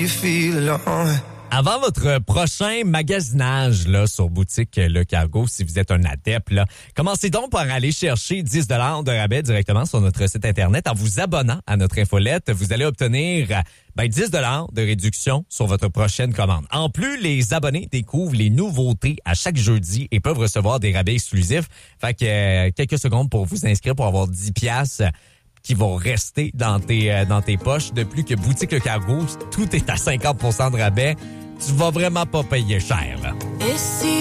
you feel alone. Avant votre prochain magasinage là, sur boutique Le Cargo, si vous êtes un adepte, là, commencez donc par aller chercher 10 $ de rabais directement sur notre site Internet. En vous abonnant à notre infolette, vous allez obtenir 10 $ de réduction sur votre prochaine commande. En plus, les abonnés découvrent les nouveautés à chaque jeudi et peuvent recevoir des rabais exclusifs. Fait que quelques secondes pour vous inscrire pour avoir 10 $ qui vont rester dans tes poches. De plus que Boutique Le Cargo, tout est à 50 % de rabais. Tu vas vraiment pas payer cher, là.